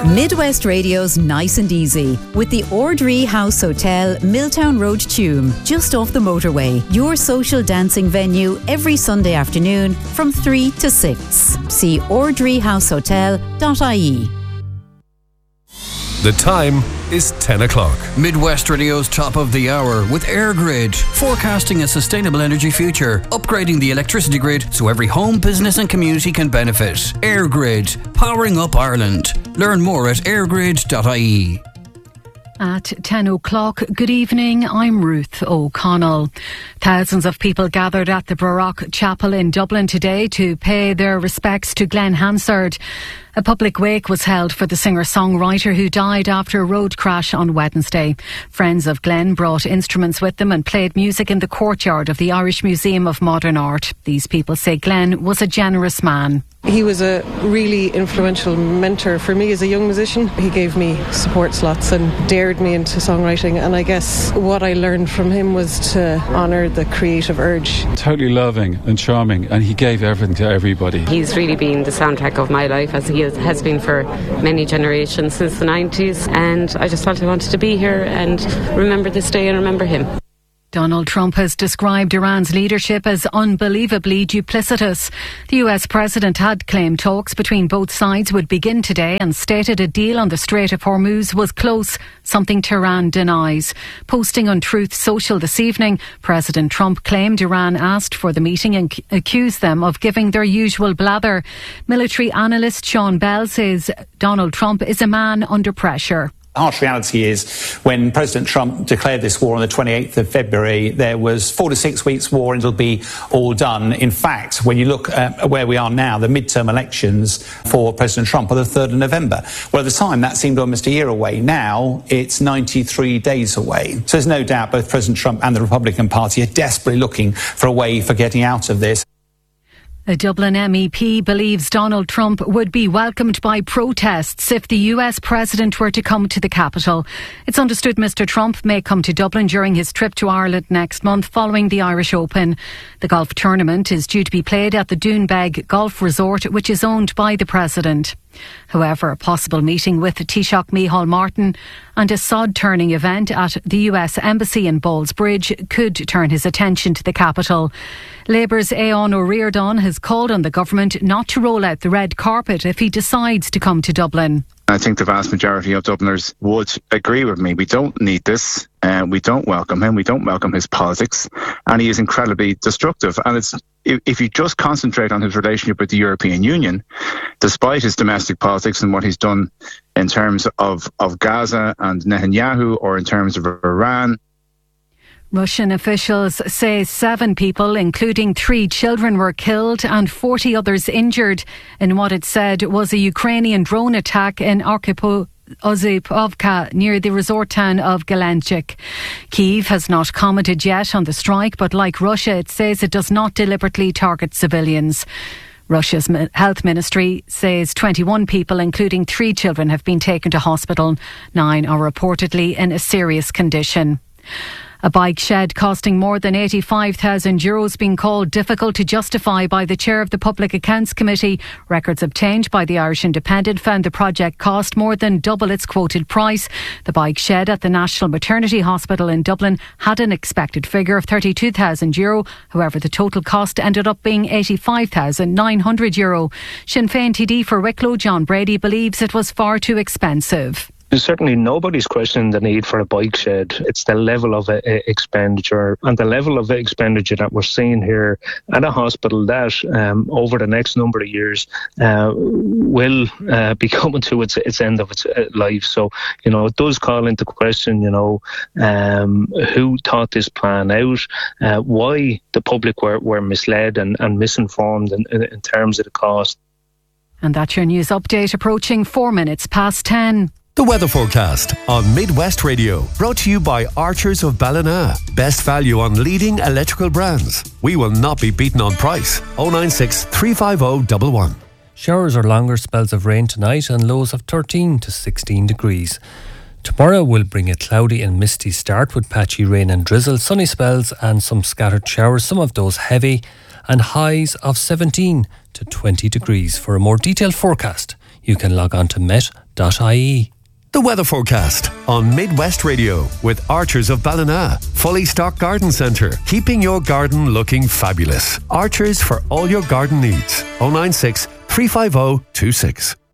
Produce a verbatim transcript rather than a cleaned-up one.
Midwest Radio's Nice and Easy with the Ordree House Hotel, Milltown Road, Tuam, just off the motorway. Your social dancing venue every Sunday afternoon from three to six. See ordree house hotel dot I E. The time is ten o'clock. Midwest Radio's top of the hour with EirGrid, forecasting a sustainable energy future, upgrading the electricity grid so every home, business and community can benefit. EirGrid, powering up Ireland. Learn more at airgrid dot I E. At ten o'clock, good evening, I'm Ruth O'Connell. Thousands of people gathered at the Baroque Chapel in Dublin today to pay their respects to Glenn Hansard. A public wake was held for the singer-songwriter who died after a road crash on Wednesday. Friends of Glenn brought instruments with them and played music in the courtyard of the Irish Museum of Modern Art. These people say Glenn was a generous man. He was a really influential mentor for me as a young musician. He gave me support slots and dared me into songwriting, and I guess what I learned from him was to honour the creative urge. Totally loving and charming, and he gave everything to everybody. He's really been the soundtrack of my life, as he is, has been for many generations since the nineties, and I just felt I wanted to be here and remember this day and remember him. Donald Trump has described Iran's leadership as unbelievably duplicitous. The U S president had claimed talks between both sides would begin today and stated a deal on the Strait of Hormuz was close, something Tehran denies. Posting on Truth Social this evening, President Trump claimed Iran asked for the meeting and accused them of giving their usual blather. Military analyst Sean Bell says Donald Trump is a man under pressure. The harsh reality is when President Trump declared this war on the twenty-eighth of February, there was four to six weeks war and it'll be all done. In fact, when you look at where we are now, the midterm elections for President Trump are the third of November. Well, at the time, that seemed almost a year away. Now, it's ninety-three days away. So there's no doubt both President Trump and the Republican Party are desperately looking for a way for getting out of this. A Dublin M E P believes Donald Trump would be welcomed by protests if the U S president were to come to the capital. It's understood Mr Trump may come to Dublin during his trip to Ireland next month following the Irish Open. The golf tournament is due to be played at the Doonbeg Golf Resort, which is owned by the president. However, a possible meeting with Taoiseach Micheál Martin and a sod-turning event at the U S Embassy in Ballsbridge could turn his attention to the capital. Labour's Eoin O'Riordan has called on the government not to roll out the red carpet if he decides to come to Dublin. I think the vast majority of Dubliners would agree with me. We don't need this. Uh, we don't welcome him. We don't welcome his politics. And he is incredibly destructive. And it's if, if you just concentrate on his relationship with the European Union, despite his domestic politics and what he's done in terms of, of Gaza and Netanyahu or in terms of Iran. Russian officials say seven people, including three children, were killed and forty others injured in what it said was a Ukrainian drone attack in Arkhipov Ozipovka near the resort town of Galanchik. Kyiv has not commented yet on the strike, but like Russia, it says it does not deliberately target civilians. Russia's health ministry says twenty-one people, including three children, have been taken to hospital. Nine are reportedly in a serious condition. A bike shed costing more than eighty-five thousand euros being called difficult to justify by the chair of the Public Accounts Committee. Records obtained by the Irish Independent found the project cost more than double its quoted price. The bike shed at the National Maternity Hospital in Dublin had an expected figure of thirty-two thousand euro. However, the total cost ended up being eighty-five thousand nine hundred euro. Sinn Féin T D for Wicklow, John Brady, believes it was far too expensive. Certainly nobody's questioning the need for a bike shed. It's the level of uh, expenditure and the level of expenditure that we're seeing here at a hospital that um, over the next number of years uh, will uh, be coming to its its end of its life. So, you know, it does call into question, you know, um, who thought this plan out, uh, why the public were, were misled and, and misinformed in, in, in terms of the cost. And that's your news update approaching four minutes past ten. The weather forecast on Midwest Radio, brought to you by Archers of Ballina. Best value on leading electrical brands. We will not be beaten on price. oh nine six, three five oh, one one. Showers or longer spells of rain tonight and lows of thirteen to sixteen degrees. Tomorrow will bring a cloudy and misty start with patchy rain and drizzle, sunny spells and some scattered showers, some of those heavy, and highs of seventeen to twenty degrees. For a more detailed forecast, you can log on to met dot I E. The weather forecast on Midwest Radio with Archers of Ballina. Fully stocked garden centre, keeping your garden looking fabulous. Archers for all your garden needs. oh nine six, three five oh, two six.